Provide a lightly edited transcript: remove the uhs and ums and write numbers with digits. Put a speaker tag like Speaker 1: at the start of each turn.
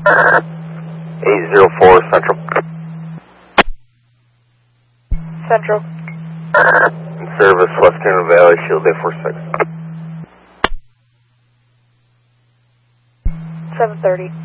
Speaker 1: 804 Central.
Speaker 2: Central.
Speaker 1: In service, Western Valley, Shield Day 46.
Speaker 2: 730.